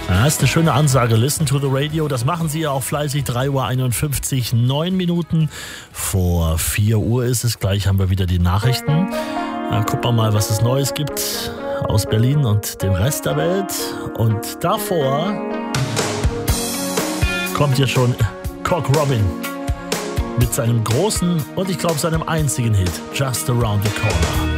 Das ist eine schöne Ansage. Listen to the radio. Das machen Sie ja auch fleißig. 3:51 Uhr, 9 Minuten vor 4 Uhr ist es. Gleich haben wir wieder die Nachrichten. Gucken wir mal, was es Neues gibt aus Berlin und dem Rest der Welt. Und davor kommt hier schon Cock Robin mit seinem großen und ich glaube seinem einzigen Hit, Just Around the Corner.